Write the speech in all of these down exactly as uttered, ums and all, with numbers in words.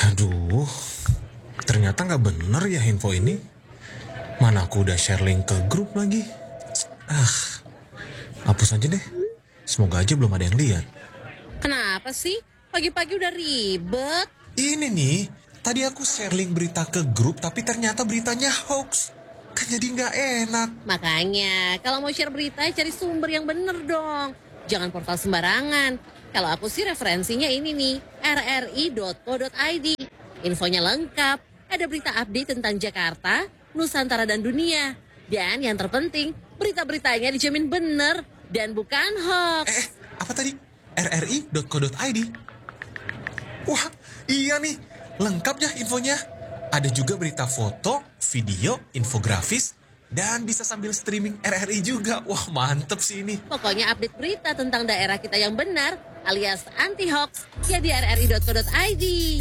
Aduh, ternyata nggak bener ya info ini. Mana aku udah share link ke grup lagi. Ah, hapus aja deh. Semoga aja belum ada yang lihat. Kenapa sih? Pagi-pagi udah ribet. Ini nih, tadi aku share link berita ke grup tapi ternyata beritanya hoax. Kan jadi nggak enak. Makanya, kalau mau share berita, cari sumber yang bener dong. Jangan portal sembarangan. Kalau aku sih referensinya ini nih, r r i dot co dot i d. Infonya lengkap, ada berita update tentang Jakarta, Nusantara dan dunia. Dan yang terpenting, berita-beritanya dijamin bener dan bukan hoax. Eh, apa tadi? r r i dot co dot i d. Wah, iya nih, lengkap ya infonya. Ada juga berita foto, video, infografis, dan bisa sambil streaming R R I juga. Wah, mantep sih ini. Pokoknya update berita tentang daerah kita yang benar, alias anti-hoax, ya di r r i dot co dot i d.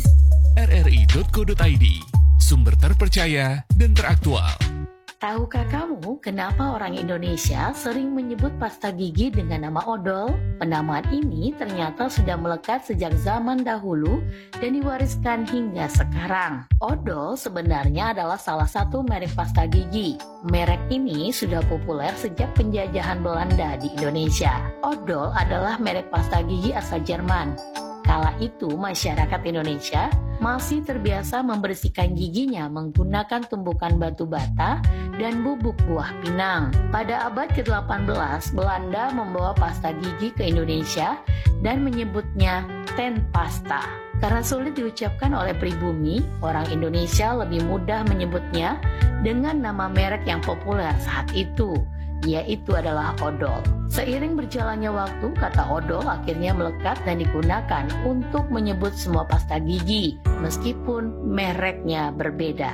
r r i dot co dot i d, sumber terpercaya dan teraktual. Tahukah kamu kenapa orang Indonesia sering menyebut pasta gigi dengan nama odol? Penamaan ini ternyata sudah melekat sejak zaman dahulu dan diwariskan hingga sekarang. Odol sebenarnya adalah salah satu merek pasta gigi. Merek ini sudah populer sejak penjajahan Belanda di Indonesia. Odol adalah merek pasta gigi asal Jerman. Kala itu masyarakat Indonesia masih terbiasa membersihkan giginya menggunakan tumbukan batu bata dan bubuk buah pinang. Pada abad ke delapan belas, Belanda membawa pasta gigi ke Indonesia dan menyebutnya tenpasta. Karena sulit diucapkan oleh pribumi, orang Indonesia lebih mudah menyebutnya dengan nama merek yang populer saat itu, yaitu adalah odol. Seiring berjalannya waktu, kata odol akhirnya melekat dan digunakan untuk menyebut semua pasta gigi, meskipun mereknya berbeda.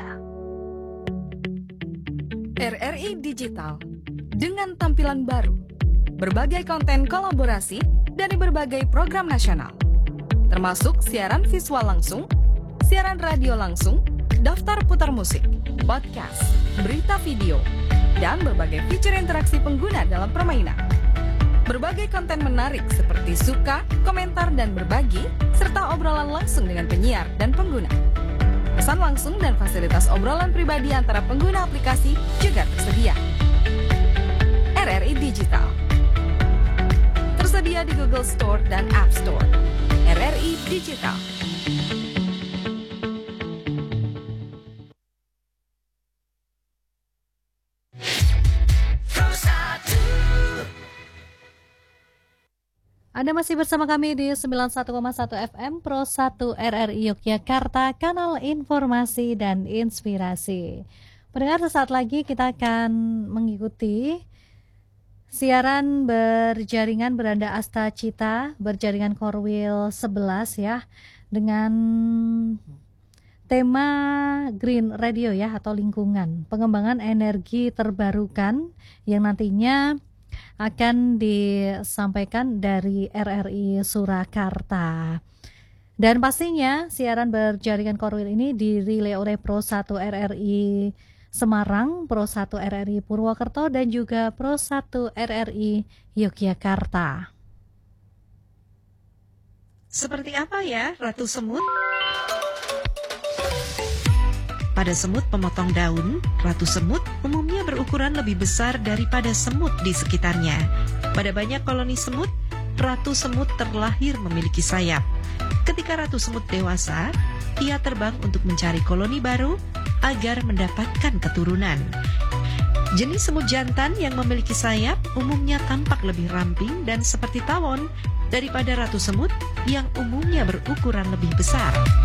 R R I Digital, dengan tampilan baru, berbagai konten kolaborasi dari berbagai program nasional, termasuk siaran visual langsung, siaran radio langsung, daftar putar musik, podcast, berita video, dan berbagai fitur interaksi pengguna dalam permainan. Berbagai konten menarik seperti suka, komentar, dan berbagi, serta obrolan langsung dengan penyiar dan pengguna. Pesan langsung dan fasilitas obrolan pribadi antara pengguna aplikasi juga tersedia. R R I Digital tersedia di Google Store dan App Store. R R I Digital. Anda masih bersama kami di sembilan puluh satu koma satu F M Pro satu R R I Yogyakarta, kanal informasi dan inspirasi. Pendengar, sesaat lagi kita akan mengikuti siaran berjaringan beranda Asta Cita, berjaringan Korwil sebelas ya, dengan tema Green Radio ya, atau lingkungan, pengembangan energi terbarukan yang nantinya akan disampaikan dari R R I Surakarta. Dan pastinya siaran berjaringan Korwil ini dirilai oleh Pro satu R R I Semarang, Pro satu R R I Purwokerto, dan juga Pro satu R R I Yogyakarta. Seperti apa ya Ratu Semut? Pada semut pemotong daun, ratu semut umumnya berukuran lebih besar daripada semut di sekitarnya. Pada banyak koloni semut, ratu semut terlahir memiliki sayap. Ketika ratu semut dewasa, ia terbang untuk mencari koloni baru agar mendapatkan keturunan. Jenis semut jantan yang memiliki sayap umumnya tampak lebih ramping dan seperti tawon daripada ratu semut yang umumnya berukuran lebih besar.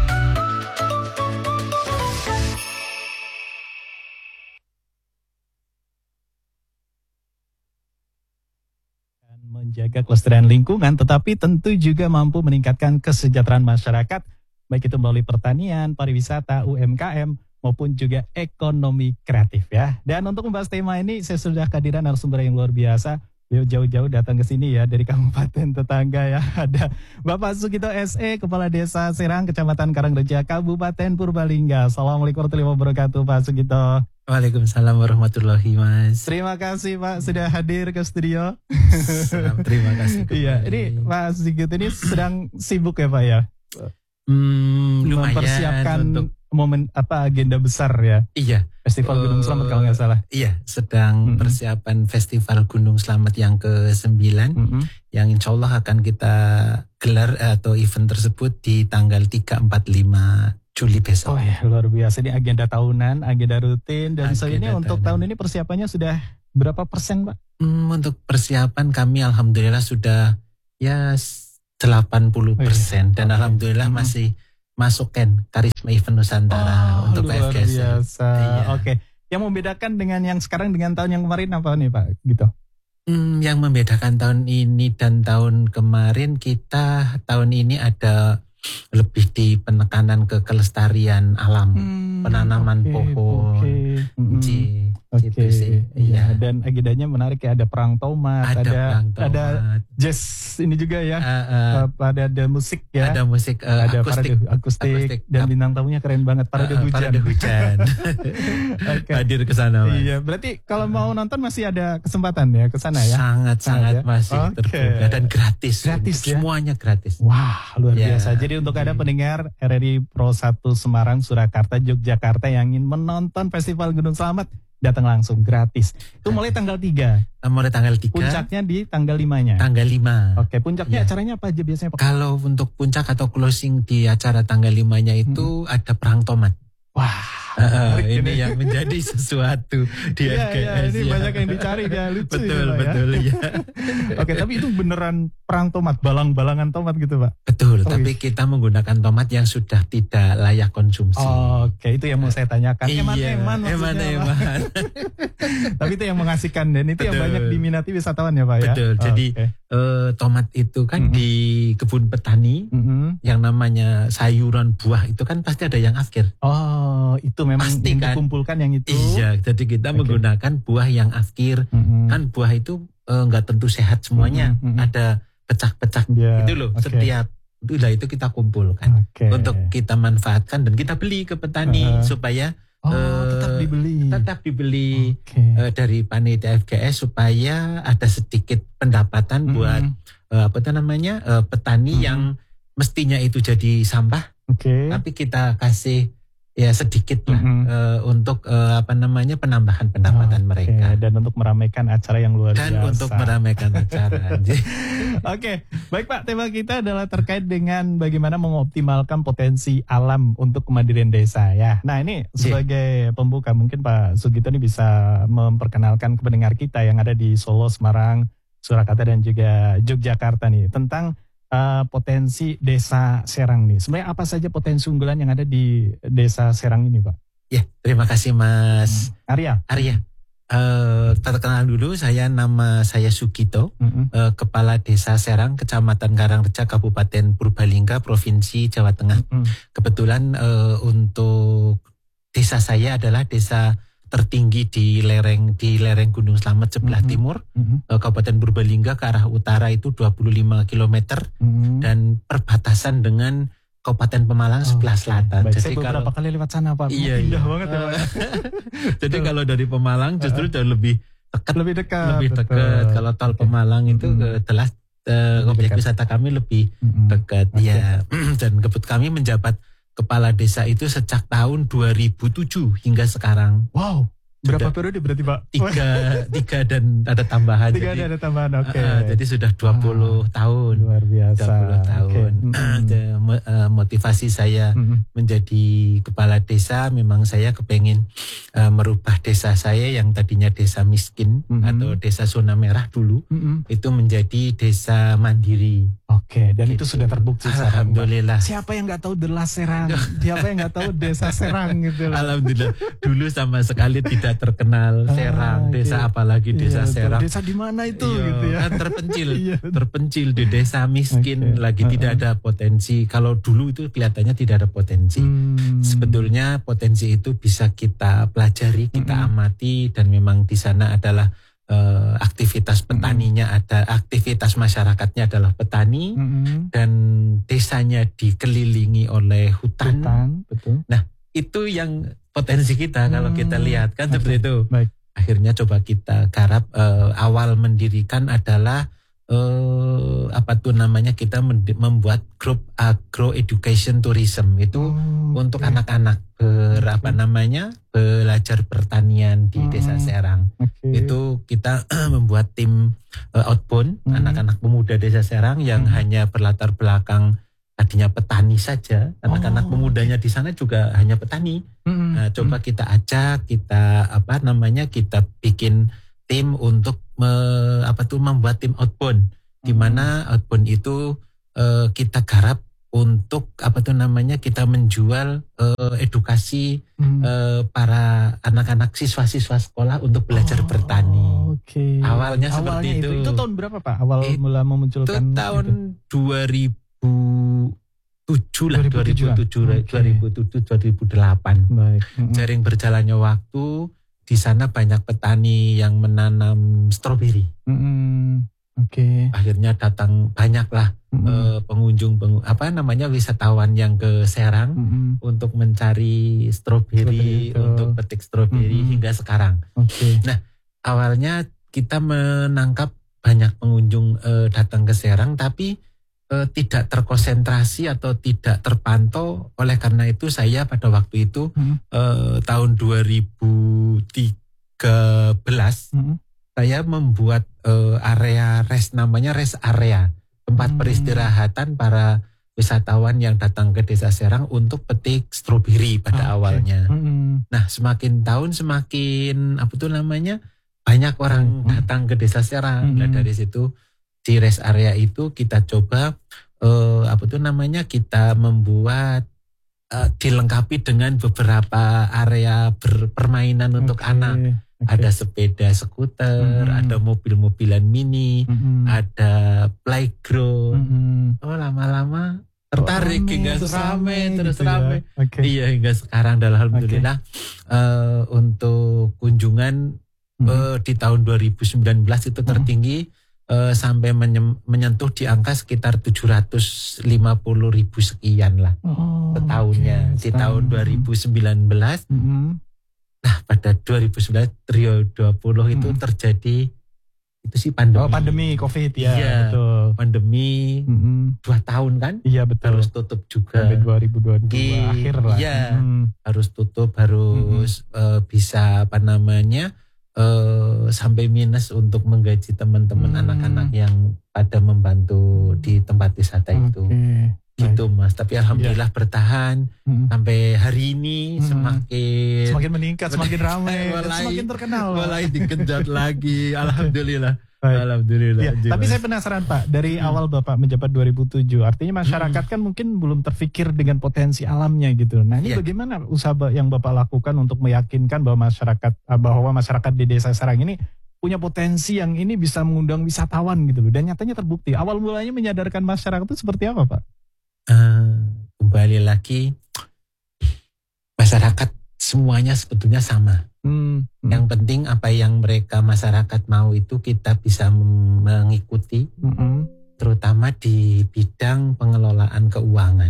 Menjaga kelestarian lingkungan, tetapi tentu juga mampu meningkatkan kesejahteraan masyarakat, baik itu melalui pertanian, pariwisata, U M K M, maupun juga ekonomi kreatif ya. Dan untuk membahas tema ini, saya sudah kehadiran narasumber yang luar biasa. Beliau jauh-jauh datang ke sini ya, dari kabupaten tetangga ya. Ada Bapak Sugito S E, Kepala Desa Serang, Kecamatan Karangreja, Kabupaten Purbalingga. Assalamualaikum warahmatullahi wabarakatuh, Pak Sugito. Waalaikumsalam warahmatullahi wabarakatuh. Terima kasih Pak sudah hadir ke studio. Salam, terima kasih. Iya, ini Pak Sigit ini sedang sibuk ya Pak ya? Hmm, lumayan mempersiapkan untuk momen apa agenda besar ya. Iya. Festival Gunung Slamet kalau nggak salah. Iya, sedang Mm-mm. persiapan Festival Gunung Slamet yang ke sembilan Mm-mm. yang insya Allah akan kita gelar atau event tersebut di tanggal tiga, empat, lima Juli besok. Oh ya, luar biasa. Ini agenda tahunan, agenda rutin. Dan so ini Agenda untuk tahunan. tahun ini persiapannya sudah berapa persen, Pak? Hmm, untuk persiapan kami alhamdulillah sudah ya delapan puluh persen dan Oke. alhamdulillah Mm-mm. masih masuk kan Karisma Event Nusantara Oh, untuk luar K F G S. biasa. Iya. Oke. Yang membedakan dengan yang sekarang dengan tahun yang kemarin apa nih, Pak? Gitu. Hmm, yang membedakan tahun ini dan tahun kemarin, kita tahun ini ada lebih di penekanan ke kelestarian alam, penanaman oke, pohon, oke. Mm-mm. Ci, Oke, gitu sih. iya. Iya. Dan agendanya menarik ya. Ada perang tomat, Ada ada perang ada tomat. jazz ini juga ya. Uh, uh, Uh, ada ada musik ya. ada musik uh, ada akustik. parade akustik, Akustik. dan Ap- bintang tamunya keren banget. Parade Uh, uh, hujan. parade hujan. Oke. Hadir ke sana, Mas. Iya, berarti kalau mau nonton masih ada kesempatan ya ke sana ya. Sangat-sangat ya? masih Oke. terbuka dan gratis. Gratis Untuk ya? Semuanya gratis. Wah, luar Ya. biasa. Jadi untuk ada pendengar R R I Pro satu Semarang, Surakarta, Yogyakarta yang ingin menonton Festival Gunung Slamet, datang langsung gratis. Itu mulai tanggal tiga. Uh, mulai tanggal tiga, Puncaknya di tanggal limanya. tanggal lima. Oke, puncaknya Iya. acaranya apa aja biasanya, Pak? Kalau untuk puncak atau closing di acara tanggal limanya itu ada perang tomat. Wah, Uh, menarik ini yang menjadi sesuatu di Iya, F G S. iya, ini ya. banyak yang dicari ya, lucu Betul, ya, Pak, ya. betul ya. Oke, tapi itu beneran perang tomat, balang-balangan tomat gitu, Pak? Betul, Oh, tapi iya. kita menggunakan tomat yang sudah tidak layak konsumsi. Oke, itu yang mau saya tanyakan. Iya, Eman-eman maksudnya, Pak. eman-eman. Tapi itu yang mengasihkan dan itu yang Betul. banyak diminati wisatawan ya, Pak ya. Betul, jadi Oke. eh, tomat itu kan Mm-mm. di kebun petani Mm-mm. yang namanya sayuran buah itu kan pasti ada yang afkir. Oh, itu memang Pasti yang kan? dikumpulkan yang itu. Iya, jadi kita Oke. menggunakan buah yang afkir. Mm-mm. Kan buah itu eh, nggak tentu sehat semuanya, Mm-mm, mm-mm. ada pecah-pecah Ya, itu loh. oke. Setiap itulah itu kita kumpulkan Oke. untuk kita manfaatkan dan kita beli ke petani Uh-uh. supaya Oh, eh, tetap dibeli. tetap dibeli Oke. eh, dari panitia F G S supaya ada sedikit pendapatan buat Mm-mm. eh, apa itu namanya eh, petani Mm-mm. yang mestinya itu jadi sampah, Oke. tapi kita kasih ya sedikit lah Mm-mm. eh, untuk eh, apa namanya penambahan pendapatan Oke, mereka dan untuk meramaikan acara yang luar dan biasa. untuk meramaikan acara. Oke, baik Pak, tema kita adalah terkait dengan bagaimana mengoptimalkan potensi alam untuk kemandirian desa ya. Nah ini sebagai pembuka mungkin Pak Sugito ini bisa memperkenalkan ke pendengar kita yang ada di Solo, Semarang, Surakarta dan juga Yogyakarta nih tentang uh, potensi desa Serang nih. Sebenarnya apa saja potensi unggulan yang ada di desa Serang ini Pak? Ya, terima kasih Mas Arya. Arya. Eh, terkenal dulu, saya nama saya Sugito, Mm-mm. eh, Kepala Desa Serang, Kecamatan Karangreja, Kabupaten Purbalingga, Provinsi Jawa Tengah. Mm. Kebetulan eh, untuk desa saya adalah desa tertinggi di lereng di lereng Gunung Slamet sebelah Mhm. timur, Mm-mm. eh, Kabupaten Purbalingga ke arah utara itu dua puluh lima kilometer Mm. dan perbatasan dengan Kabupaten Pemalang sebelah selatan. Baik, Jadi saya beberapa kali lewat sana Pak. Iya, Indah iya. banget ya Pak. Jadi kalau dari Pemalang justru jauh lebih dekat, Lebih dekat. lebih betul. dekat. Kalau tol Pemalang itu Mm. eh, jelas eh, Lebih objek dekat. wisata kami lebih Mm-mm. dekat. Oke. Ya, dan kebetulan kami menjabat kepala desa itu sejak tahun dua ribu tujuh hingga sekarang. Wow, berapa Sudah. periode berarti Pak? Tiga, tiga dan ada tambahan. Tiga jadi, ada tambahan, oke. eh, jadi sudah dua puluh tahun. Luar biasa. dua puluh tahun. Oke. Mm-mm. Ada mo- eh, motivasi saya Mm-mm. menjadi kepala desa, memang saya kepengen eh, merubah desa saya yang tadinya desa miskin Mhm. atau desa zona merah dulu, Mm-mm. itu menjadi desa mandiri. Oke, dan itu Gitu. sudah terbukti sekarang, Pak. Alhamdulillah. Siapa yang nggak tahu Delas Serang? Siapa yang nggak tahu Desa Serang gitu loh. Alhamdulillah. Dulu sama sekali tidak terkenal Ah, Serang, desa oke. apalagi desa Iya, betul. Serang. Desa di mana itu Iya, gitu ya? kan terpencil, Iya. terpencil di desa miskin, Oke. lagi tidak Uh-uh. ada potensi. Kalau dulu itu kelihatannya tidak ada potensi. Hmm. Sebetulnya potensi itu bisa kita pelajari, kita Mm-mm. amati, dan memang di sana adalah eh, aktivitas petaninya, ada aktivitas masyarakatnya adalah petani, Mm-mm. dan desanya dikelilingi oleh hutan. Hutan, betul. Itu yang potensi kita kalau Hmm. kita lihat kan Oke. seperti itu. Baik. Akhirnya coba kita garap, eh, awal mendirikan adalah eh, apa tuh namanya kita membuat grup agro education tourism itu Oh, untuk oke. anak-anak ber apa namanya belajar pertanian di Hmm. Desa Serang. Oke. Itu kita membuat tim uh, outbound Hmm. anak-anak pemuda Desa Serang yang Hmm. hanya berlatar belakang tadinya petani saja. Anak-anak Oh, pemudanya di sana juga hanya petani. Mm-mm. Nah, coba kita ajak, kita apa namanya kita bikin tim untuk me- apa tuh membuat tim outbound, di mana outbound itu eh, kita garap untuk apa tuh namanya kita menjual eh, edukasi Mm. eh, para anak-anak siswa-siswa sekolah untuk belajar Oh, bertani. Oke. Awalnya seperti itu. Itu tahun berapa Pak? Awal Itu mula memunculkan Itu tahun dua ribu tujuh lah, dua ribu tujuh. dua ribu tujuh, Oke. dua ribu tujuh, dua ribu delapan. Baik. Mm-mm. Sering berjalannya waktu, di sana banyak petani yang menanam stroberi. Mm-mm. Oke. Akhirnya datang banyaklah Mm-mm. eh, pengunjung, pengu- apa namanya wisatawan yang ke Serang Mm-mm. untuk mencari stroberi, Stroberi itu. untuk petik stroberi Mm-mm. hingga sekarang. Oke. Awalnya kita menangkap banyak pengunjung eh, datang ke Serang, tapi eh, tidak terkonsentrasi atau tidak terpantau. Oleh karena itu saya pada waktu itu Mm. eh, tahun dua ribu tiga belas Mm-mm. saya membuat eh, area rest, namanya rest area, tempat Hmm. peristirahatan para wisatawan yang datang ke Desa Serang untuk petik stroberi pada Oke. awalnya. Mm-mm. Nah, semakin tahun semakin apa tuh namanya banyak orang Hmm. datang ke Desa Serang. Nah, Hmm. dari situ di rest area itu kita coba eh, apa tuh namanya kita membuat eh, dilengkapi dengan beberapa area berpermainan untuk Oke. anak. Oke. Ada sepeda skuter, Hmm. ada mobil-mobilan mini, Mm-mm. ada playground. Mm-mm. Oh, lama-lama tertarik Rame, hingga terus rame, rame terus gitu ya. rame. Oke. Iya, hingga sekarang dan alhamdulillah eh, untuk kunjungan Mm. eh, di tahun dua ribu sembilan belas itu tertinggi eh, sampai menye- menyentuh di angka sekitar tujuh ratus lima puluh ribu sekian lah Oh, setahunnya. oke. Di tahun dua ribu sembilan belas, Mm-mm. nah pada dua ribu sembilan belas trio dua puluh itu Mm. terjadi itu sih pandemi. Oh, pandemi COVID ya, Iya. betul. Pandemi Mm-mm. dua tahun kan Iya betul. harus tutup juga. Sampai dua ribu dua puluh dua Gi- akhir lah. iya. Mm. Harus tutup, harus eh, bisa apa namanya eh, sampai minus untuk menggaji teman-teman Hmm. anak-anak yang pada membantu di tempat wisata itu. Oke. Gitu Mas. Tapi alhamdulillah bertahan Mm. sampai hari ini Hmm. semakin Semakin meningkat, semakin ramai, dan Mulai- semakin terkenal. mulai dikejar lagi. Alhamdulillah. Baik. Alhamdulillah. Ya, Ji, tapi Mas. saya penasaran Pak, dari Hmm. awal Bapak menjabat dua ribu tujuh, artinya masyarakat kan mungkin belum terfikir dengan potensi alamnya gitu. Nah ini Iya. bagaimana usaha ba- yang Bapak lakukan untuk meyakinkan bahwa masyarakat ah, bahwa masyarakat di Desa Serang ini punya potensi yang ini bisa mengundang wisatawan gitu loh. Dan nyatanya terbukti. Awal mulanya menyadarkan masyarakat itu seperti apa Pak? Eh, kembali lagi masyarakat semuanya sebetulnya sama. Hmm, hmm, Yang penting apa yang mereka masyarakat mau itu kita bisa mem- mengikuti, hmm, terutama di bidang pengelolaan keuangan.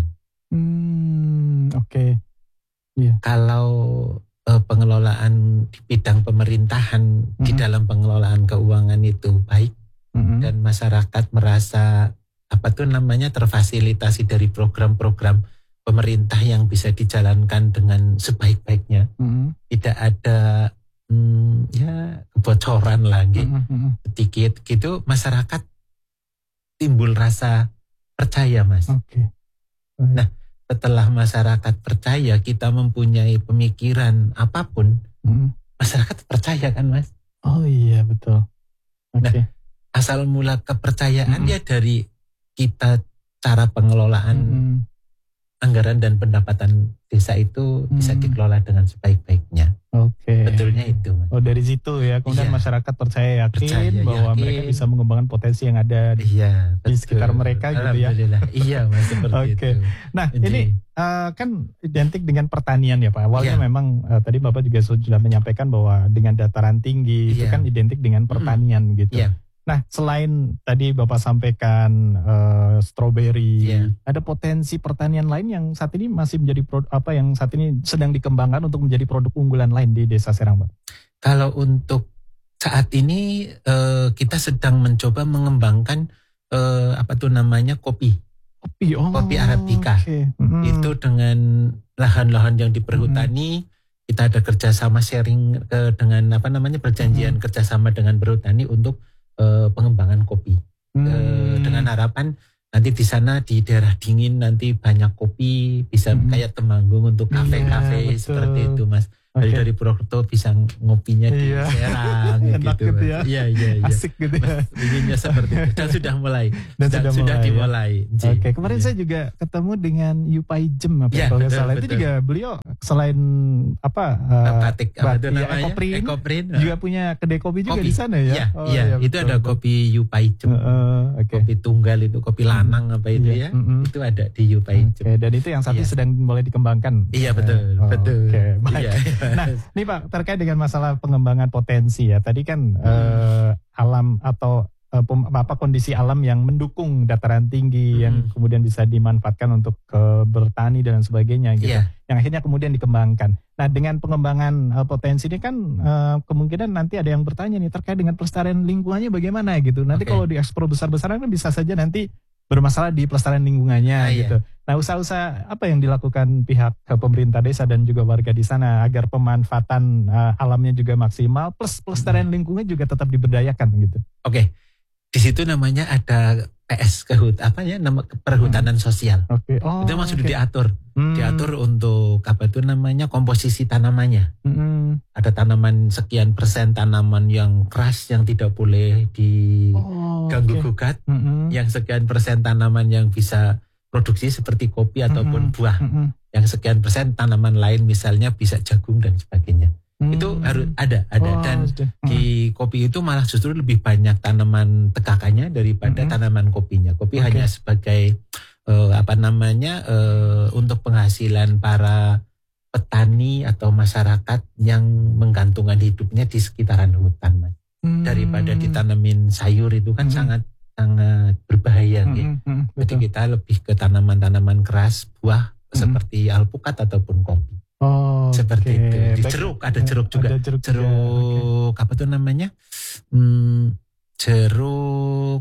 hmm, Oke. Kalau eh, pengelolaan di bidang pemerintahan di Mhm. dalam pengelolaan keuangan itu baik Hmm, dan masyarakat merasa apa tuh namanya terfasilitasi dari program-program pemerintah yang bisa dijalankan dengan sebaik-baiknya, hmm, tidak ada hmm, ya kebocoran lagi hmm, hmm. sedikit gitu, masyarakat timbul rasa percaya Mas. Oke. Nah, setelah masyarakat percaya, kita mempunyai pemikiran apapun, Hmm. masyarakat percaya kan Mas. Oh iya betul. Oke. Nah, asal mula kepercayaan Mm-mm. ya dari kita cara pengelolaan Hmm. anggaran dan pendapatan desa itu bisa Hmm. dikelola dengan sebaik-baiknya. Oke. Betulnya itu Mas. Oh dari situ ya, kemudian Iya. masyarakat percaya yakin Percaya, bahwa yakin. mereka bisa mengembangkan potensi yang ada. di- Iya, Di sekitar mereka gitu ya. Alhamdulillah. Iya Mas, seperti Oke. itu. Nah Jadi, ini eh, kan identik dengan pertanian ya Pak. Awalnya Iya. memang eh, tadi Bapak juga sudah menyampaikan bahwa dengan dataran tinggi itu Iya. kan identik dengan pertanian gitu. Iya. Nah selain tadi Bapak sampaikan eh, stroberi, Iya. ada potensi pertanian lain yang saat ini masih menjadi produk apa yang saat ini sedang dikembangkan untuk menjadi produk unggulan lain di Desa Serang Pak. kalau untuk Saat ini uh, kita sedang mencoba mengembangkan uh, apa tuh namanya kopi. Kopi, oh, kopi Arabica. Okay. Mm-hmm. Itu dengan lahan-lahan yang diperhutani, mm-hmm. kita ada kerjasama sharing uh, dengan apa namanya perjanjian mm-hmm. kerjasama dengan berhutani untuk uh, pengembangan kopi. Mm-hmm. Uh, dengan harapan nanti di sana di daerah dingin nanti banyak kopi, bisa mm-hmm. kayak Temanggung untuk kafe-kafe yeah, seperti itu, Mas. Dari okay. dari Purwokerto bisa ngopinya di iya. Serang gitu, gitu ya. Iya iya iya. Asik gitu ya. Inginnya seperti itu. Dan sudah mulai. Dan sudah, sudah, sudah mulai, dimulai. Ya. Oke, okay. Kemarin ya. saya juga ketemu dengan Yupai Jem apa ya, kalau nggak salah. betul. Itu juga beliau selain apa uh, batik apa itu ya, namanya? Ekoprin, Ekoprin. Juga punya kedai kopi juga kopi. di sana ya. Iya, oh, iya. Ya, itu betul, ada betul. kopi Yupai Jem. Uh, okay. Kopi tunggal itu, kopi lanang apa itu iya. ya. Mm-hmm. Itu ada di Yupai Jem. Okay. Dan itu yang saat ini iya. sedang mulai dikembangkan. Iya betul, oh, betul. Oke, okay. Baik. Iya. Nah, ini Pak terkait dengan masalah pengembangan potensi ya. Tadi kan hmm. eh, alam atau eh, pem, apa kondisi alam yang mendukung dataran tinggi hmm. yang kemudian bisa dimanfaatkan untuk eh, bertani dan sebagainya gitu. Yeah. Yang akhirnya kemudian dikembangkan. Nah, dengan pengembangan eh, potensi ini kan eh, kemungkinan nanti ada yang bertanya nih terkait dengan pelestarian lingkungannya bagaimana gitu. Nanti okay. kalau diekspor besar-besaran kan bisa saja nanti bermasalah di pelestarian lingkungannya ah, gitu. Iya. Nah, usaha-usaha apa yang dilakukan pihak pemerintah desa dan juga warga di sana agar pemanfaatan uh, alamnya juga maksimal plus pelestarian lingkungan juga tetap diberdayakan gitu. Oke. Okay. Di situ namanya ada P S kehut apa ya nama perhutanan hmm. sosial. Oke. Okay. Oh, itu emang sudah okay. diatur. Hmm. Diatur untuk apa itu namanya komposisi tanamannya. Hmm. Ada tanaman sekian persen tanaman yang keras yang tidak boleh diganggu oh, okay. gugat. Hmm. Yang sekian persen tanaman yang bisa produksi seperti kopi ataupun hmm. buah. Hmm. Yang sekian persen tanaman lain misalnya bisa jagung dan sebagainya. Hmm. Itu harus ada, ada oh, dan hmm. di kopi itu malah justru lebih banyak tanaman tekakannya daripada hmm. tanaman kopinya. Kopi okay. hanya sebagai uh, apa namanya uh, untuk penghasilan para petani atau masyarakat yang menggantungkan hidupnya di sekitaran hutan, Mas. Hmm. Daripada ditanamin sayur itu kan hmm. sangat sangat berbahaya, hmm. ya. Hmm. Jadi kita lebih ke tanaman-tanaman keras, buah hmm. seperti alpukat ataupun kopi. Oh, seperti okay. itu. Di jeruk ada jeruk juga. Ada jeruk, jeruk okay. apa tuh namanya? Hmm, jeruk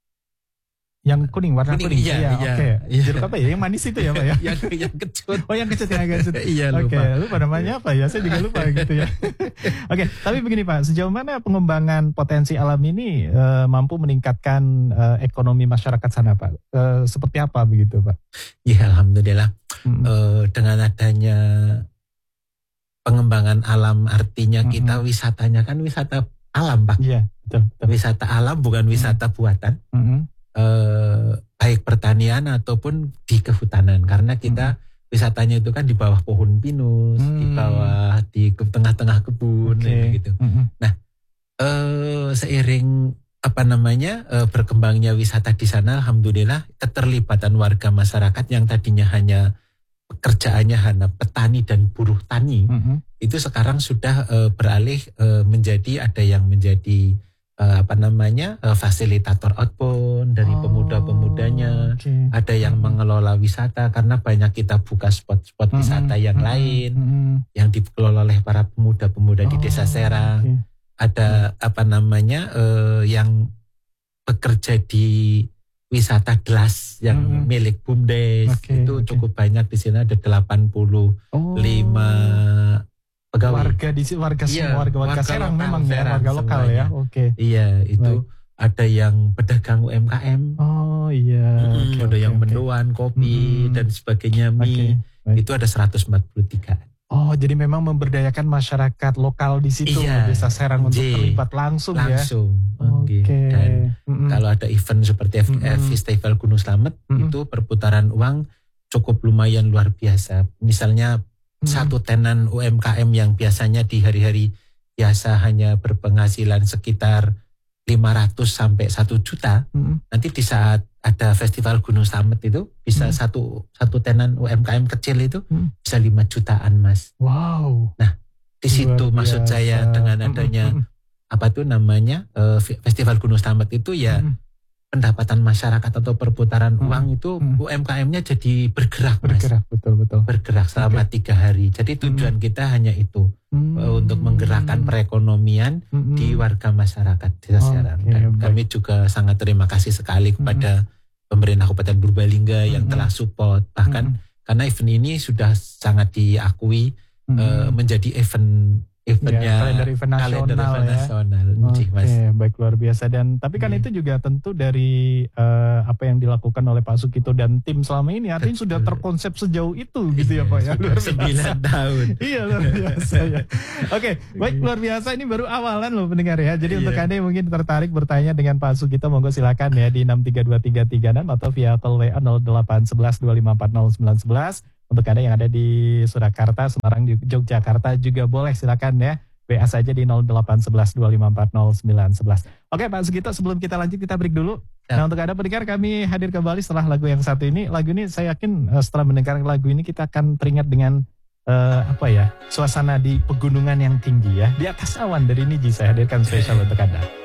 yang kuning warna kuning. kuning. Iya, iya, iya, okay. iya. Jeruk apa ya? Yang manis itu ya, Pak ya? yang yang kecut. Oh, yang kecut yang kecut. Iya, lupa. Oke, okay. lupa namanya apa ya? Saya juga lupa gitu ya. Oke, okay. Tapi begini Pak, sejauh mana pengembangan potensi alam ini uh, mampu meningkatkan uh, ekonomi masyarakat sana, Pak? Uh, seperti apa begitu, Pak? Ya, alhamdulillah. Hmm. Uh, dengan adanya pengembangan alam artinya hmm. kita wisatanya kan wisata alam, Pak. Iya, betul, betul. Wisata alam bukan wisata hmm. buatan. Hmm. Uh, baik pertanian ataupun di kehutanan karena kita hmm. wisatanya itu kan di bawah pohon pinus, hmm. di bawah di ke tengah-tengah kebun okay. gitu. Hmm. Nah, uh, seiring apa namanya uh, berkembangnya wisata di sana, alhamdulillah keterlibatan warga masyarakat yang tadinya hanya pekerjaannya hanya petani dan buruh tani mm-hmm. itu sekarang sudah uh, beralih uh, menjadi ada yang menjadi uh, apa namanya uh, fasilitator outbound dari oh, pemuda-pemudanya, okay. ada yang mm-hmm. mengelola wisata karena banyak kita buka spot-spot mm-hmm. wisata yang mm-hmm. lain mm-hmm. yang dikelola oleh para pemuda-pemuda oh, di Desa Serang, okay. ada mm-hmm. apa namanya uh, yang bekerja di wisata gelas yang hmm. milik BUMDes okay, itu okay. cukup banyak di sini ada delapan puluh lima oh. pegawai. Warga di sini warga iya, semua warga warga Serang memang ya warga lokal semuanya. Ya. Oke. Okay. Iya, itu baik. Ada yang pedagang U M K M. Oh iya. Hmm, okay, ada okay, yang okay. mendoan, kopi hmm. dan sebagainya mie. Okay, itu ada seratus empat puluh tiga. Oh, jadi memang memberdayakan masyarakat lokal di situ, iya, Desa Serang untuk J, terlibat langsung, langsung ya. Oke. Okay. Dan mm-hmm. kalau ada event seperti mm-hmm. Festival Gunung Slamet, mm-hmm. itu perputaran uang cukup lumayan luar biasa. Misalnya mm-hmm. satu tenan U M K M yang biasanya di hari-hari biasa hanya berpenghasilan sekitar lima ratus sampai satu juta, mm-hmm. nanti di saat ada Festival Gunung Slamet itu bisa hmm. satu satu tenan U M K M kecil itu hmm. bisa lima jutaan, Mas. Wow. Nah, di situ luar maksud biasa. Saya dengan adanya hmm. apa tuh namanya uh, Festival Gunung Slamet itu ya hmm. pendapatan masyarakat atau perputaran hmm. uang itu hmm. U M K M-nya jadi bergerak, Mas. Bergerak, betul betul. Bergerak selama okay. tiga hari. Jadi tujuan hmm. kita hanya itu Hmm. uh, untuk menggerakkan perekonomian Hmm. di warga masyarakat Desa Oh, Serang. oke, Dan baik. kami juga sangat terima kasih sekali kepada pemerintah Kabupaten Purbalingga yang Hmm. telah support, bahkan karena event ini sudah sangat diakui Hmm. uh, menjadi event eventnya Ya, kalender event kalender nasional event ya. nasional. Oke, Cih, Mas. baik, luar biasa. Dan tapi kan Hmm. itu juga tentu dari eh, apa yang dilakukan oleh Pak Sukito dan tim selama ini, artinya Betul. sudah terkonsep sejauh itu gitu ya Pak ya. Sudah Luar biasa. sembilan tahun. Iya, luar biasa ya. Oke, baik, luar biasa, ini baru awalan loh pendengar ya. Jadi Iya. untuk Anda yang mungkin tertarik bertanya dengan Pak Sukito, monggo silakan ya di enam tiga dua tiga tiga enam atau via call W A nol delapan satu satu dua lima empat nol sembilan satu satu. Untuk Anda yang ada di Surakarta, Semarang, Yogyakarta juga boleh, silakan ya. W A saja di nol delapan satu satu dua lima empat nol sembilan satu satu. Oke Pak Sugito, sebelum kita lanjut kita break dulu. Ya. Nah untuk Anda pendengar, kami hadir kembali setelah lagu yang satu ini. Lagu ini saya yakin eh, setelah mendengar lagu ini kita akan teringat dengan eh, apa ya, suasana di pegunungan yang tinggi ya, di atas awan. Dari Niji saya hadirkan spesial untuk Anda.